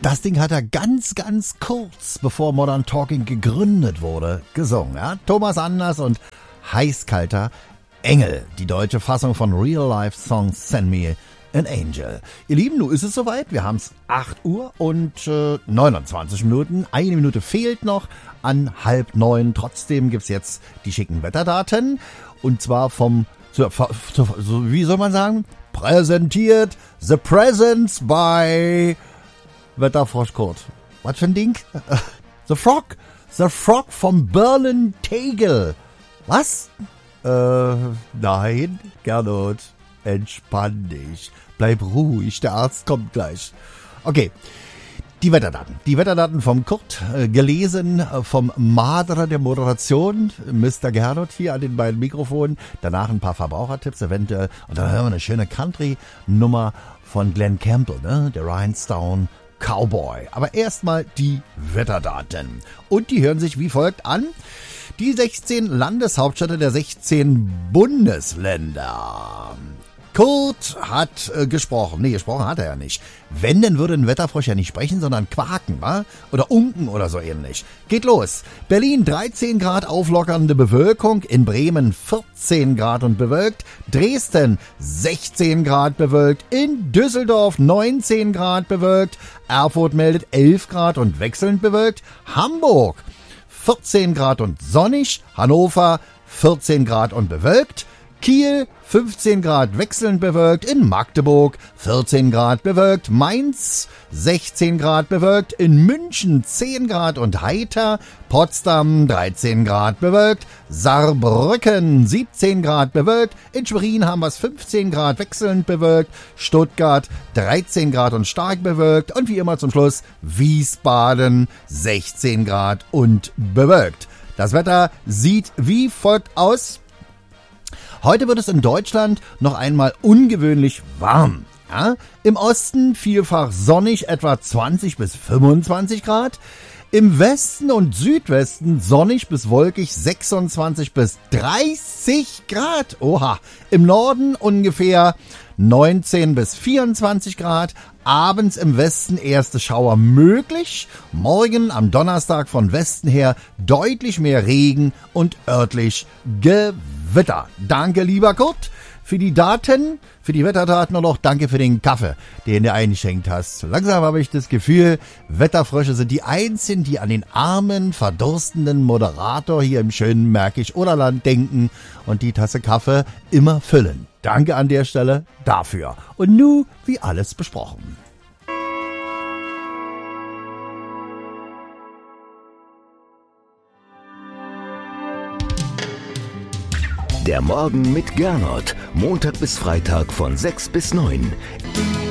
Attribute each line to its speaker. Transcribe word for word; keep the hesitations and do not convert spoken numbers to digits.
Speaker 1: Das Ding hat er ganz, ganz kurz, bevor Modern Talking gegründet wurde, gesungen. Ja? Thomas Anders und Heißkalter Engel, die deutsche Fassung von Real Life Songs Send Me an Angel. Ihr Lieben, nun ist es soweit. Wir haben es acht Uhr und äh, neunundzwanzig Minuten. Eine Minute fehlt noch an halb neun. Trotzdem gibt's jetzt die schicken Wetterdaten. Und zwar vom, so, so, wie soll man sagen, präsentiert The Presents by Wetterfrosch Kurt. Was für ein Ding? The Frog. The Frog vom Berlin Tegel. Was? Äh, nein, Gernot. Entspann dich. Bleib ruhig, der Arzt kommt gleich. Okay, die Wetterdaten. Die Wetterdaten vom Kurt, äh, gelesen äh, vom Marder der Moderation, Mister Gernot hier an den beiden Mikrofonen. Danach ein paar Verbrauchertipps eventuell. Und dann hören wir eine schöne Country-Nummer von Glenn Campbell, ne? Der Rhinestone Cowboy. Aber erstmal die Wetterdaten. Und die hören sich wie folgt an. Die sechzehn Landeshauptstädte der sechzehn Bundesländer. Kurt hat äh, gesprochen. Nee, gesprochen hat er ja nicht. Wenn, dann würde ein Wetterfrosch ja nicht sprechen, sondern quaken, wa? Oder unken oder so ähnlich. Geht los. Berlin dreizehn Grad auflockernde Bewölkung. In Bremen vierzehn Grad und bewölkt. Dresden sechzehn Grad bewölkt. In Düsseldorf neunzehn Grad bewölkt. Erfurt meldet elf Grad und wechselnd bewölkt. Hamburg vierzehn Grad und sonnig. Hannover vierzehn Grad und bewölkt. Kiel fünfzehn Grad wechselnd bewölkt, in Magdeburg vierzehn Grad bewölkt, Mainz sechzehn Grad bewölkt, in München zehn Grad und heiter, Potsdam dreizehn Grad bewölkt, Saarbrücken siebzehn Grad bewölkt, in Schwerin haben wir es fünfzehn Grad wechselnd bewölkt, Stuttgart dreizehn Grad und stark bewölkt und wie immer zum Schluss Wiesbaden sechzehn Grad und bewölkt. Das Wetter sieht wie folgt aus. Heute wird es in Deutschland noch einmal ungewöhnlich warm. Ja? Im Osten vielfach sonnig, etwa zwanzig bis fünfundzwanzig Grad. Im Westen und Südwesten sonnig bis wolkig, sechsundzwanzig bis dreißig Grad. Oha. Im Norden ungefähr neunzehn bis vierundzwanzig Grad. Abends im Westen erste Schauer möglich. Morgen am Donnerstag von Westen her deutlich mehr Regen und örtlich Gewitter. Danke, lieber Kurt, für die Daten, für die Wetterdaten und auch danke für den Kaffee, den du eingeschenkt hast. Langsam habe ich das Gefühl, Wetterfrösche sind die einzigen, die an den armen, verdurstenden Moderator hier im schönen Märkisch-Oderland denken und die Tasse Kaffee immer füllen. Danke an der Stelle dafür. Und nun, wie alles besprochen.
Speaker 2: Der Morgen mit Gernot. Montag bis Freitag von sechs bis neun.